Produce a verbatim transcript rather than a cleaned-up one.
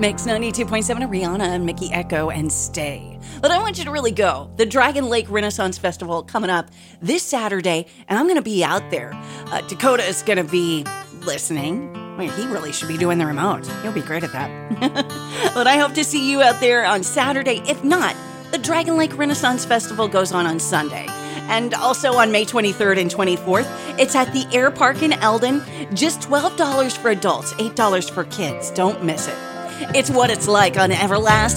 Mix ninety-two point seven, Rihanna and Mickey Echo and Stay. But I want you to really go. The Dragon Lake Renaissance Festival coming up this Saturday, and I'm going to be out there. Uh, Dakota is going to be listening. I mean, he really should be doing the remote. He'll be great at that. But I hope to see you out there on Saturday. If not, the Dragon Lake Renaissance Festival goes on on Sunday. And also on May twenty-third and twenty-fourth, it's at the Air Park in Eldon. Just twelve dollars for adults, eight dollars for kids. Don't miss it. It's what it's like on Everlast.